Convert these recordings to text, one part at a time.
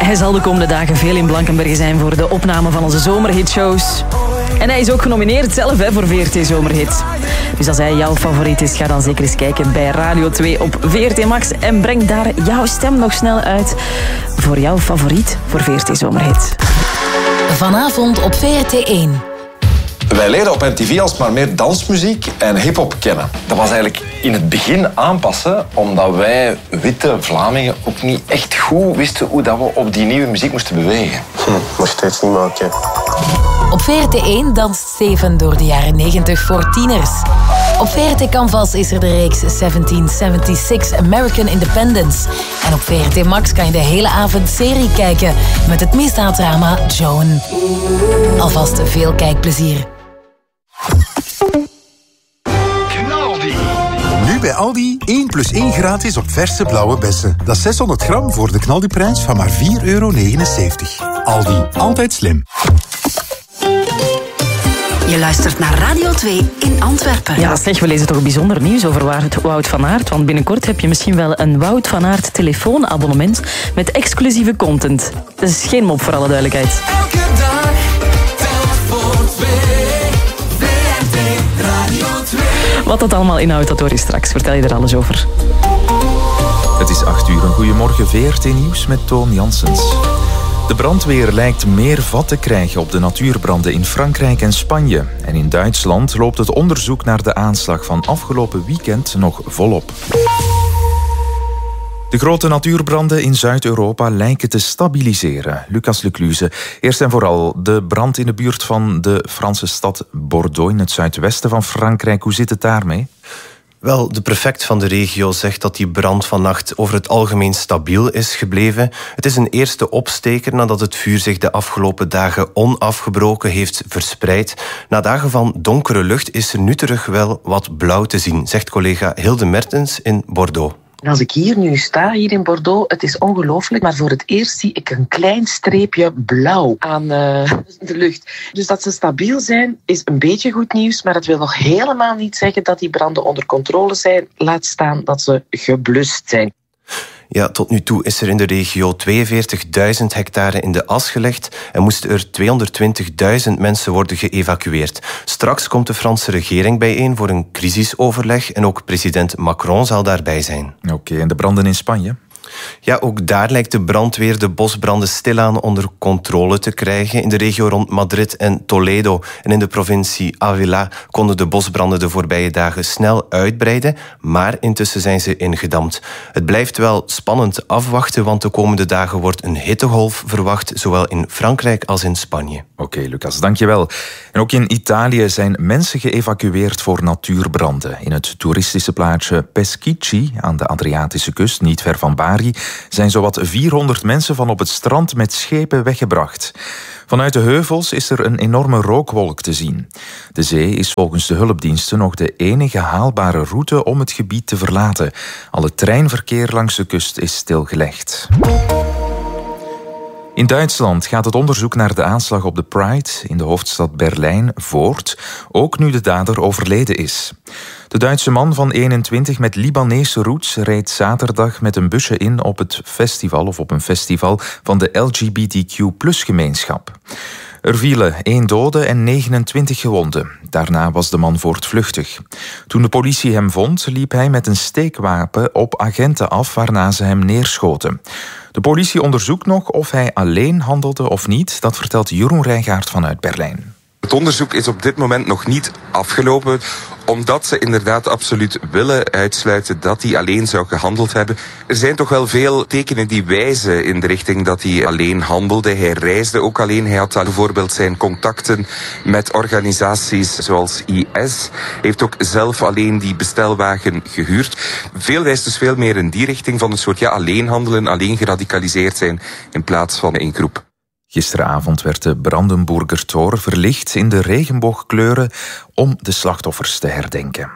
Hij zal de komende dagen veel in Blankenberge zijn voor de opname van onze zomerhitshows. En hij is ook genomineerd zelf voor VRT Zomerhit. Dus als hij jouw favoriet is, ga dan zeker eens kijken bij Radio 2 op VRT Max en breng daar jouw stem nog snel uit voor jouw favoriet voor VRT Zomerhit. Vanavond op VRT 1. Wij leerden op MTV alsmaar meer dansmuziek en hiphop kennen. Dat was eigenlijk in het begin aanpassen, omdat wij witte Vlamingen ook niet echt goed wisten hoe dat we op die nieuwe muziek moesten bewegen. Moest steeds niet maken. Op VRT 1 danst Steven door de jaren 90 voor tieners. Op VRT Canvas is er de reeks 1776 American Independence. En op VRT Max kan je de hele avond serie kijken met het misdaaddrama Joan. Alvast veel kijkplezier. Nu bij Aldi 1 plus 1 gratis op verse blauwe bessen. Dat is 600 gram voor de knaldiprijs van maar €4,79. Aldi, altijd slim. Je luistert naar Radio 2 in Antwerpen. Ja, zeg, we lezen toch bijzonder nieuws over Wout van Aert. Want binnenkort heb je misschien wel een Wout van Aert telefoonabonnement met exclusieve content. Dat is geen mop, voor alle duidelijkheid. Elke dag, telt voor 2. VRT Radio 2. Wat dat allemaal inhoudt, dat hoor je straks. Vertel je er alles over. Het is 8 uur. Een goedemorgen. VRT Nieuws met Toon Janssens. De brandweer lijkt meer vat te krijgen op de natuurbranden in Frankrijk en Spanje. En in Duitsland loopt het onderzoek naar de aanslag van afgelopen weekend nog volop. De grote natuurbranden in Zuid-Europa lijken te stabiliseren. Lucas Lecluze. Eerst en vooral de brand in de buurt van de Franse stad Bordeaux in het zuidwesten van Frankrijk. Hoe zit het daarmee? Wel, de prefect van de regio zegt dat die brand vannacht over het algemeen stabiel is gebleven. Het is een eerste opsteker nadat het vuur zich de afgelopen dagen onafgebroken heeft verspreid. Na dagen van donkere lucht is er nu terug wel wat blauw te zien, zegt collega Hilde Mertens in Bordeaux. Als ik hier nu sta, hier in Bordeaux, het is ongelooflijk, maar voor het eerst zie ik een klein streepje blauw aan de lucht. Dus dat ze stabiel zijn, is een beetje goed nieuws, maar het wil nog helemaal niet zeggen dat die branden onder controle zijn. Laat staan dat ze geblust zijn. Ja, tot nu toe is er in de regio 42.000 hectare in de as gelegd en moesten er 220.000 mensen worden geëvacueerd. Straks komt de Franse regering bijeen voor een crisisoverleg en ook president Macron zal daarbij zijn. Oké, en de branden in Spanje? Ja, ook daar lijkt de brandweer de bosbranden stilaan onder controle te krijgen. In de regio rond Madrid en Toledo en in de provincie Ávila konden de bosbranden de voorbije dagen snel uitbreiden, maar intussen zijn ze ingedampt. Het blijft wel spannend afwachten, want de komende dagen wordt een hittegolf verwacht, zowel in Frankrijk als in Spanje. Oké, Lucas, dankjewel. En ook in Italië zijn mensen geëvacueerd voor natuurbranden. In het toeristische plaatsje Peschici aan de Adriatische kust, niet ver van Bari, zijn zowat 400 mensen van op het strand met schepen weggebracht. Vanuit de heuvels is er een enorme rookwolk te zien. De zee is volgens de hulpdiensten nog de enige haalbare route om het gebied te verlaten. Alle treinverkeer langs de kust is stilgelegd. In Duitsland gaat het onderzoek naar de aanslag op de Pride in de hoofdstad Berlijn voort, ook nu de dader overleden is. De Duitse man van 21 met Libanese roots reed zaterdag met een busje in op het festival of op een festival van de LGBTQ+-gemeenschap. Er vielen 1 dode en 29 gewonden. Daarna was de man voortvluchtig. Toen de politie hem vond, liep hij met een steekwapen op agenten af, waarna ze hem neerschoten. De politie onderzoekt nog of hij alleen handelde of niet. Dat vertelt Jeroen Rijgaard vanuit Berlijn. Het onderzoek is op dit moment nog niet afgelopen, omdat ze inderdaad absoluut willen uitsluiten dat hij alleen zou gehandeld hebben. Er zijn toch wel veel tekenen die wijzen in de richting dat hij alleen handelde. Hij reisde ook alleen. Hij had bijvoorbeeld zijn contacten met organisaties zoals IS. Hij heeft ook zelf alleen die bestelwagen gehuurd. Veel wijst dus veel meer in die richting van een soort alleen handelen, alleen geradicaliseerd zijn in plaats van in groep. Gisteravond werd de Brandenburger Tor verlicht in de regenboogkleuren om de slachtoffers te herdenken.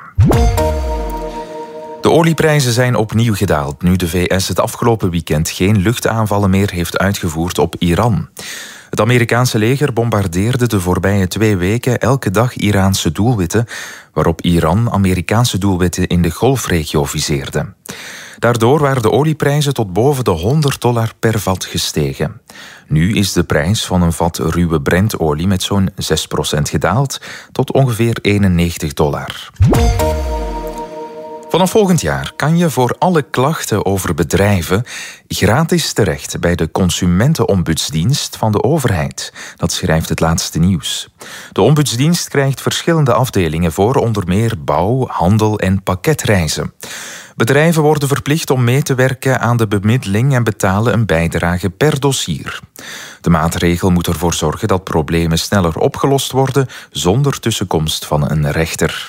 De olieprijzen zijn opnieuw gedaald nu de VS het afgelopen weekend geen luchtaanvallen meer heeft uitgevoerd op Iran. Het Amerikaanse leger bombardeerde de voorbije 2 weken elke dag Iraanse doelwitten, waarop Iran Amerikaanse doelwitten in de Golfregio viseerde. Daardoor waren de olieprijzen tot boven de $100 per vat gestegen. Nu is de prijs van een vat ruwe Brentolie met zo'n 6% gedaald tot ongeveer $91. Vanaf volgend jaar kan je voor alle klachten over bedrijven gratis terecht bij de Consumentenombudsdienst van de overheid. Dat schrijft het laatste nieuws. De ombudsdienst krijgt verschillende afdelingen voor onder meer bouw, handel en pakketreizen. Bedrijven worden verplicht om mee te werken aan de bemiddeling en betalen een bijdrage per dossier. De maatregel moet ervoor zorgen dat problemen sneller opgelost worden zonder tussenkomst van een rechter.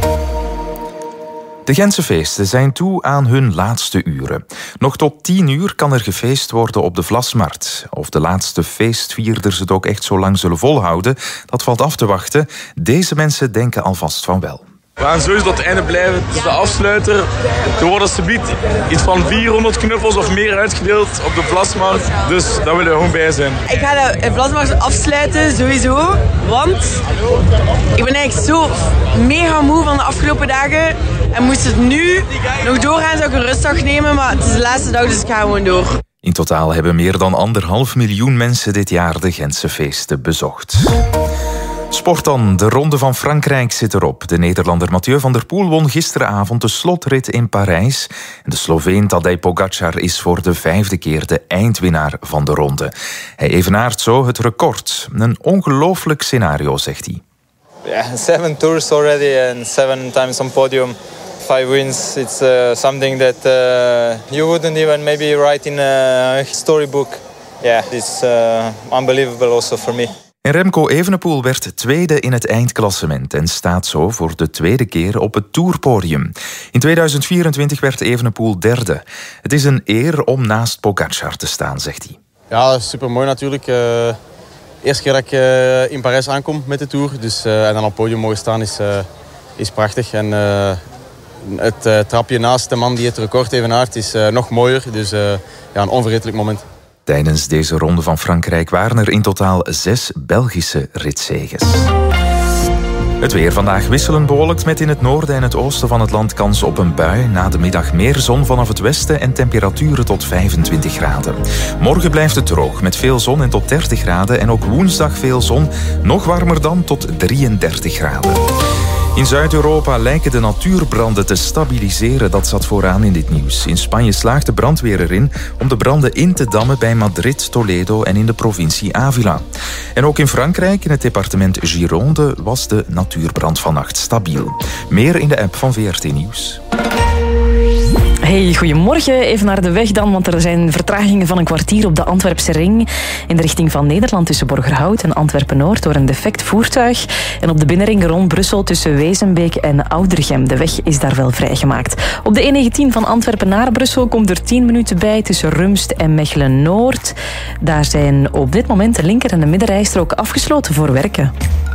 De Gentse feesten zijn toe aan hun laatste uren. Nog tot 10 uur kan er gefeest worden op de Vlasmarkt. Of de laatste feestvierders het ook echt zo lang zullen volhouden, dat valt af te wachten. Deze mensen denken alvast van wel. We gaan sowieso tot het einde blijven. Het is de afsluiter. Er worden alsjeblieft iets van 400 knuffels of meer uitgedeeld op de Vlasmarkt. Dus daar willen we gewoon bij zijn. Ik ga de Vlasmarkt afsluiten, sowieso. Want ik ben eigenlijk zo mega moe van de afgelopen dagen. En moest het nu nog doorgaan, zou ik een rustdag nemen. Maar het is de laatste dag, dus ik ga gewoon door. In totaal hebben meer dan 1,5 miljoen mensen dit jaar de Gentse feesten bezocht. Sport dan. De Ronde van Frankrijk zit erop. De Nederlander Mathieu van der Poel won gisteravond de slotrit in Parijs. En de Sloveen Tadej Pogačar is voor de 5e keer de eindwinnaar van de ronde. Hij evenaart zo het record. Een ongelooflijk scenario, zegt hij. Yeah, 7 tours already and 7 times on podium. 5 wins. It's something that you wouldn't even maybe write in a storybook. Yeah, it's unbelievable also for me. En Remco Evenepoel werd tweede in het eindklassement en staat zo voor de 2e keer op het tourpodium. In 2024 werd Evenepoel derde. Het is een eer om naast Pogačar te staan, zegt hij. Ja, super mooi natuurlijk. Eerste keer dat ik in Parijs aankom met de Tour. Dus, en dan op het podium mogen staan is prachtig. En het trapje naast de man die het record evenaart is nog mooier. Dus ja, een onvergetelijk moment. Tijdens deze Ronde van Frankrijk waren er in totaal 6 Belgische ritzeges. Het weer vandaag wisselend bewolkt met in het noorden en het oosten van het land kans op een bui. Na de middag meer zon vanaf het westen en temperaturen tot 25 graden. Morgen blijft het droog met veel zon en tot 30 graden. En ook woensdag veel zon, nog warmer dan tot 33 graden. In Zuid-Europa lijken de natuurbranden te stabiliseren. Dat zat vooraan in dit nieuws. In Spanje slaagt de brandweer erin om de branden in te dammen bij Madrid, Toledo en in de provincie Ávila. En ook in Frankrijk, in het departement Gironde, was de natuurbrand vannacht stabiel. Meer in de app van VRT Nieuws. Hey, goedemorgen. Even naar de weg dan, want er zijn vertragingen van een kwartier op de Antwerpse ring in de richting van Nederland tussen Borgerhout en Antwerpen-Noord door een defect voertuig. En op de binnenring rond Brussel tussen Wezenbeek en Oudregem. De weg is daar wel vrijgemaakt. Op de E19 van Antwerpen naar Brussel komt er 10 minuten bij tussen Rumst en Mechelen-Noord. Daar zijn op dit moment de linker- en de middenrijstrook afgesloten voor werken.